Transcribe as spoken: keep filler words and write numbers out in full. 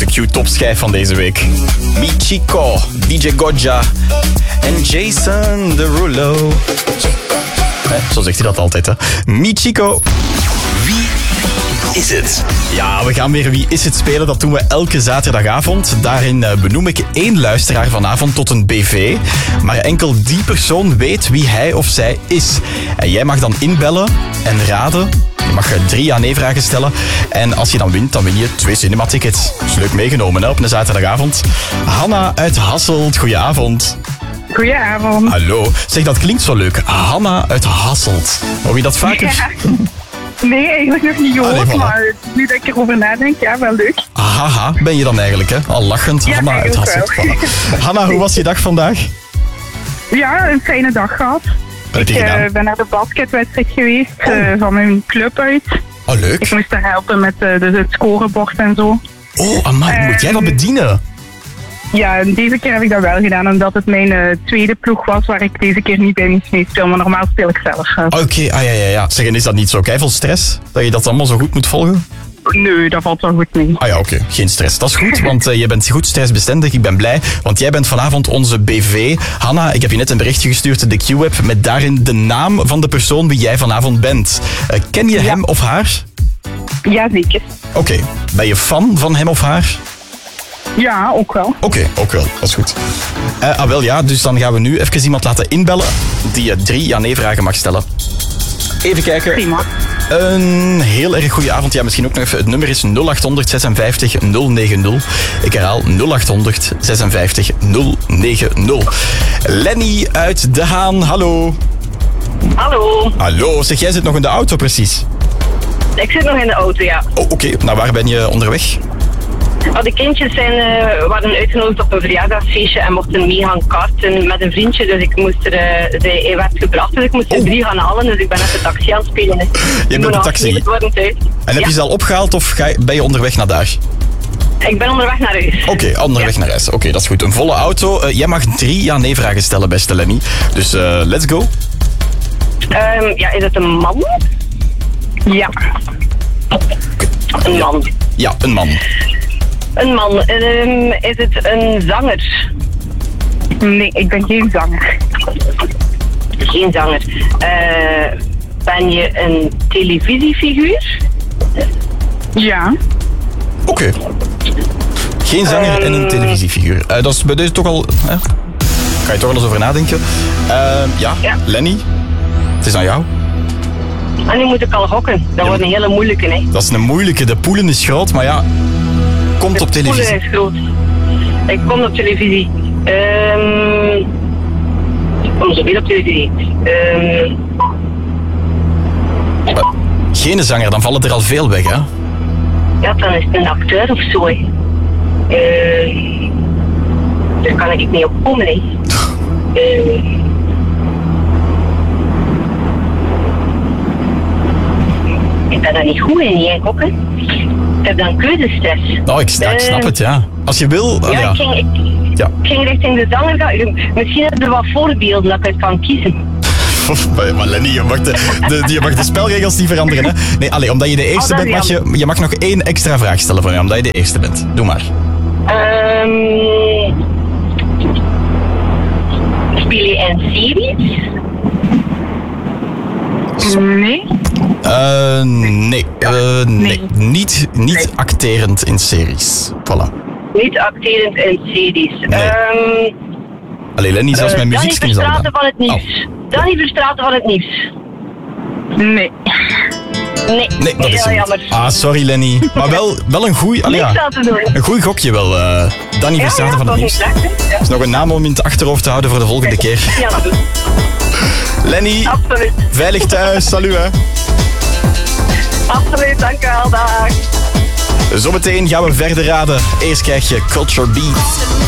de Q-topschijf van deze week. Michiko, D J Godja en Jason Derulo. Eh, zo zegt hij dat altijd, hè. Michiko. Wie is het? Ja, we gaan weer Wie is het spelen. Dat doen we elke zaterdagavond. Daarin benoem ik één luisteraar vanavond tot een B V. Maar enkel die persoon weet wie hij of zij is. En jij mag dan inbellen en raden. Je mag drie ja-nee-vragen stellen. En als je dan wint, dan win je twee cinema-tickets. Dat is leuk meegenomen, hè, op een zaterdagavond. Hanna uit Hasselt, goedenavond. Goedenavond. Hallo. Zeg, dat klinkt zo leuk. Hanna uit Hasselt. Hoor je dat vaker? Ja. Nee, eigenlijk nog niet gehoord, Allee, voilà. maar nu dat ik erover nadenk, ja, wel leuk. Haha, ben je dan eigenlijk, hè? Al lachend. Ja, Hanna uit eigenlijk Hasselt. wel. Voilà. Hanna, hoe was je dag vandaag? Ja, een fijne dag gehad. Wat heb je Ik gedaan? uh, ben naar de basketwedstrijd geweest uh, van mijn club uit. Oh, leuk. Ik moest daar helpen met uh, dus het scorebord en zo. Oh, amai, moet jij dat bedienen? Ja, en deze keer heb ik dat wel gedaan, omdat het mijn uh, tweede ploeg was waar ik deze keer niet bij moest meespelen, maar normaal speel ik zelf. Uh. Oké, okay, ah ja, ja, ja. Zeg, en is dat niet zo keiveel stress? Dat je dat allemaal zo goed moet volgen? Nee, dat valt wel goed mee. Ah ja, oké. Okay. Geen stress. Dat is goed, want uh, je bent goed stressbestendig. Ik ben blij, want jij bent vanavond onze B V. Hanna, ik heb je net een berichtje gestuurd, de Q-app, met daarin de naam van de persoon wie jij vanavond bent. Uh, ken je ja. hem of haar? Jazeker. Oké. Okay. Ben je fan van hem of haar? Ja, ook wel. Oké, okay, ook wel. Dat is goed. Uh, ah wel, ja, dus dan gaan we nu even iemand laten inbellen die je drie ja-nee-vragen mag stellen. Even kijken. Prima. Een heel erg goede avond. Ja, misschien ook nog even. Het nummer is nul acht honderd zesenvijftig nul negen nul. Ik herhaal nul acht honderd zesenvijftig nul negen nul. Lenny uit De Haan, hallo. Hallo. Hallo, zeg, jij zit nog in de auto precies? Ik zit nog in de auto, ja. Oh, oké. Okay. Nou, waar ben je onderweg? Oh, de kindjes zijn, uh, waren uitgenodigd op een verjaardagsfeestje en mochten mee gaan karten met een vriendje. Dus ik moest er, uh, zij werd gebracht, dus ik moest er oh. drie gaan halen. Dus ik ben net de taxi aan het spelen. Dus je bent de taxi? En heb ja. je ze al opgehaald of ga je, ben je onderweg naar daar? Ik ben onderweg naar huis. Oké, okay, onderweg ja. naar huis. Oké, okay, dat is goed. Een volle auto. Uh, jij mag drie ja-nee-vragen stellen, beste Lenny. Dus uh, let's go. Um, ja, is het een man? Ja. Okay. Een man. Ja, een man. Een man. Um, is het een zanger? Nee, ik ben geen zanger. Geen zanger. Uh, ben je een televisiefiguur? Ja. Oké. Okay. Geen zanger um, en een televisiefiguur. Uh, dat is bij deze toch al... Eh? Ga je toch wel eens over nadenken. Uh, ja, ja, Lenny. Het is aan jou. En nu moet ik al gokken. Dat ja. wordt een hele moeilijke, hè. Dat is een moeilijke. De poelen is groot, maar ja... Komt op televisie. De poelen is groot. Ik kom op televisie. Um, ik kom zo weer op televisie. Um, Geen zanger, dan vallen er al veel weg, hè? Ja, dan is het een acteur of zo, hè. Uh, daar kan ik niet op komen, hè. Uh, ik ben daar niet goed in, jij gokken. Ik heb dan keuzestress. Oh, ik, ja, ik snap uh, het, ja. Als je wil... Ja, ja. Ik, ging, ik, ja. ik ging richting de zanger gaan. Misschien heb je wat voorbeelden dat ik uit kan kiezen. Maar Lenny, je mag de, de, je mag de spelregels niet veranderen, hè. Nee, allee, omdat je de eerste oh, bent, mag je, je mag nog één extra vraag stellen van je, omdat je de eerste bent. Doe maar. Um, speel je in series? Nee. Uh, nee. Uh, nee. nee. Niet, niet nee. acterend in series. Voilà. Niet acterend in series. Nee. Um, Allee, Lenny, zelfs uh, mijn muziek is al gedaan. Danny Verstraeten van het nieuws. Oh. Danny Verstraeten van het nieuws. Nee. Nee, nee dat is heel jammer. Ah, sorry Lenny. Maar wel, wel een goeie... Allee, ja, een goeie gokje wel. Uh, Danny ja, Verstraeten ja, van het nieuws. Dat is nog een naam om in het achterhoofd te houden voor de volgende keer. Ja, dat doe. Lenny, absoluut. Veilig thuis. Salut, hè. Absoluut, dank u wel. Dag. Zometeen gaan we verder raden. Eerst krijg je Culture Beat.